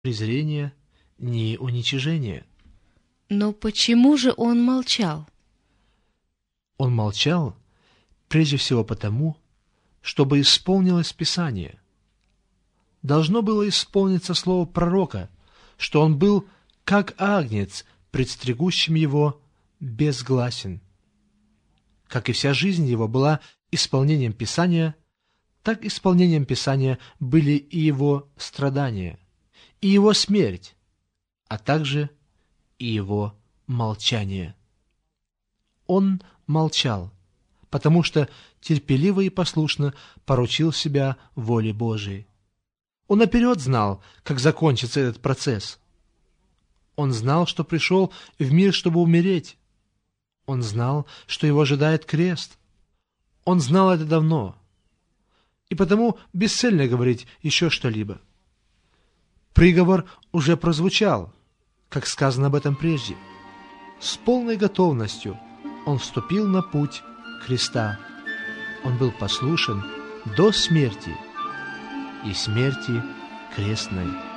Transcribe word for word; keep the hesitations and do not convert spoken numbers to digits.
презрения, ни уничижения. Но почему же он молчал? Он молчал прежде всего потому, чтобы исполнилось Писание. Должно было исполниться слово пророка, что он был, как агнец, пред стригущим его, безгласен. Как и вся жизнь его была исполнением Писания, так исполнением Писания были и его страдания, и его смерть, а также и его молчание. Он молчал, потому что терпеливо и послушно поручил себя воле Божией. Он наперед знал, как закончится этот процесс. Он знал, что пришел в мир, чтобы умереть. Он знал, что его ожидает крест. Он знал это давно. И потому бесцельно говорить еще что-либо. Приговор уже прозвучал, как сказано об этом прежде. С полной готовностью он вступил на путь креста. Он был послушен до смерти и смерти крестной.